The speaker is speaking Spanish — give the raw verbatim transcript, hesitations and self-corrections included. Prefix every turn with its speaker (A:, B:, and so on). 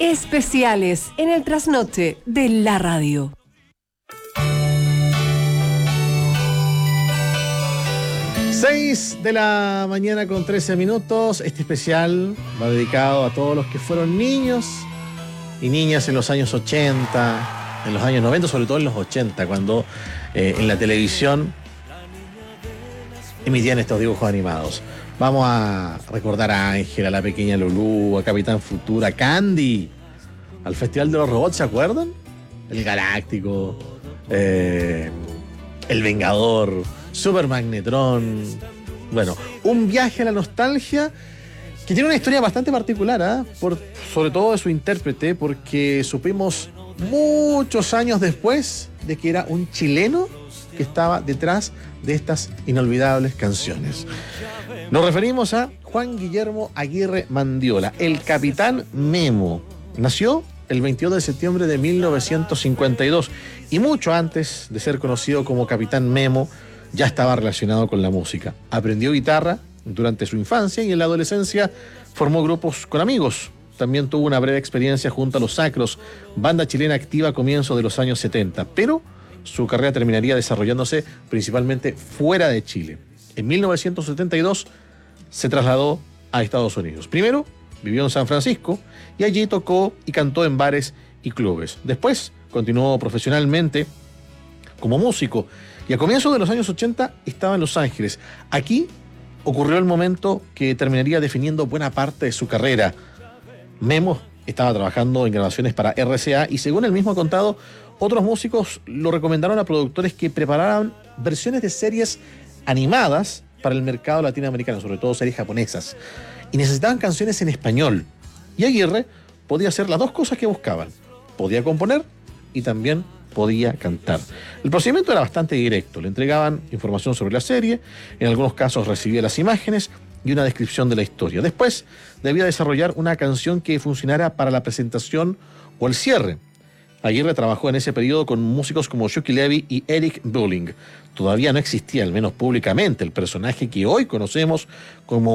A: Especiales en el trasnoche de la radio.
B: seis de la mañana con trece minutos. Este especial va dedicado a todos los que fueron niños y niñas en los años ochenta, en los años noventa, sobre todo en los ochenta, cuando eh, en la televisión emitían estos dibujos animados. Vamos a recordar a Ángel, a la pequeña Lulú, a Capitán Futura, a Candy, al Festival de los Robots, ¿se acuerdan? El Galáctico, eh, el Vengador, Super Magnetron. Bueno, un viaje a la nostalgia que tiene una historia bastante particular, ¿eh? Por, sobre todo de su intérprete, porque supimos muchos años después de que era un chileno que estaba detrás de estas inolvidables canciones. Nos referimos a Juan Guillermo Aguirre Mandiola, el Capitán Memo. Nació el veintidós de septiembre de mil novecientos cincuenta y dos y mucho antes de ser conocido como Capitán Memo ya estaba relacionado con la música. Aprendió guitarra durante su infancia y en la adolescencia formó grupos con amigos. También tuvo una breve experiencia junto a Los Sacros, banda chilena activa a comienzos de los años setenta, pero su carrera terminaría desarrollándose principalmente fuera de Chile. En mil novecientos setenta y dos se trasladó a Estados Unidos. Primero vivió en San Francisco y allí tocó y cantó en bares y clubes. Después continuó profesionalmente como músico y a comienzos de los años ochenta estaba en Los Ángeles. Aquí ocurrió el momento que terminaría definiendo buena parte de su carrera. Memo estaba trabajando en grabaciones para R C A y, según él mismo ha contado, otros músicos lo recomendaron a productores que prepararan versiones de series animadas para el mercado latinoamericano, sobre todo series japonesas, y necesitaban canciones en español. Y Aguirre podía hacer las dos cosas que buscaban. Podía componer y también podía cantar. El procedimiento era bastante directo. Le entregaban información sobre la serie, en algunos casos recibía las imágenes y una descripción de la historia. Después debía desarrollar una canción que funcionara para la presentación o el cierre. Aguirre trabajó en ese periodo con músicos como Shuki Levy y Eric Bulling. Todavía no existía, al menos públicamente, el personaje que hoy conocemos como